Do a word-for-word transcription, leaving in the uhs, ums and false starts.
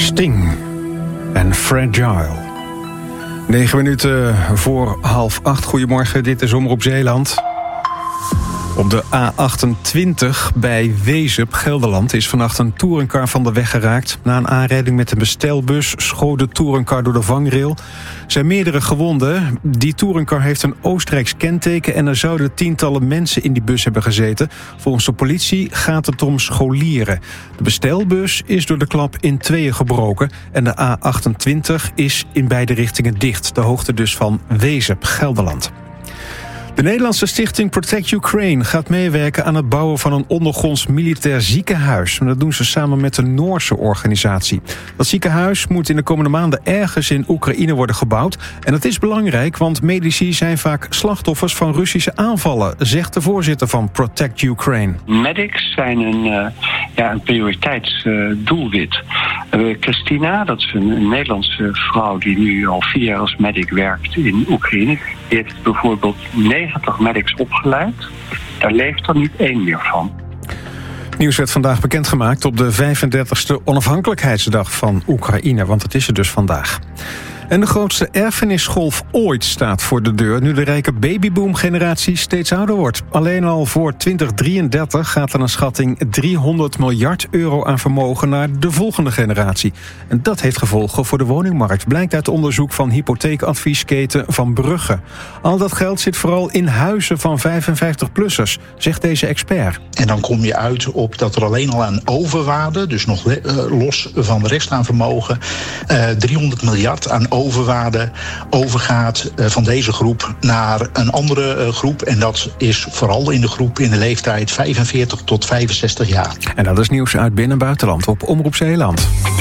Sting en Fragile. Negen minuten voor half acht. Goedemorgen, dit is Omroep Zeeland. Op de A achtentwintig bij Wezep, Gelderland, is vannacht een touringcar van de weg geraakt. Na een aanrijding met een bestelbus schoot de touringcar door de vangrail. Er zijn meerdere gewonden. Die touringcar heeft een Oostenrijks kenteken en er zouden tientallen mensen in die bus hebben gezeten. Volgens de politie gaat het om scholieren. De bestelbus is door de klap in tweeën gebroken en de A achtentwintig is in beide richtingen dicht. De hoogte dus van Wezep, Gelderland. De Nederlandse stichting Protect Ukraine gaat meewerken aan het bouwen van een ondergronds militair ziekenhuis. En dat doen ze samen met een Noorse organisatie. Dat ziekenhuis moet in de komende maanden ergens in Oekraïne worden gebouwd. En dat is belangrijk, want medici zijn vaak slachtoffers van Russische aanvallen, zegt de voorzitter van Protect Ukraine. Medics zijn een, uh, ja, een prioriteitsdoelwit. Uh, Christina, dat is een, een Nederlandse vrouw die nu al vier jaar als medic werkt in Oekraïne, heeft bijvoorbeeld negentig medics opgeleid. Daar leeft er niet één meer van. Het nieuws werd vandaag bekendgemaakt op de vijfendertigste onafhankelijkheidsdag van Oekraïne, want het is er dus vandaag. En de grootste erfenisgolf ooit staat voor de deur, nu de rijke babyboom-generatie steeds ouder wordt. Alleen al voor twintig drieëndertig gaat er een schatting driehonderd miljard euro aan vermogen naar de volgende generatie. En dat heeft gevolgen voor de woningmarkt, blijkt uit onderzoek van hypotheekadviesketen Van Brugge. Al dat geld zit vooral in huizen van vijfenvijftig-plussers, zegt deze expert. En dan kom je uit op dat er alleen al aan overwaarde, dus nog uh, los van de rest aan vermogen, uh, driehonderd miljard aan overwaarde overgaat uh, van deze groep naar een andere uh, groep. En dat is vooral in de groep in de leeftijd vijfenveertig tot vijfenzestig jaar. En dat is nieuws uit binnen- en buitenland op Omroep Zeeland.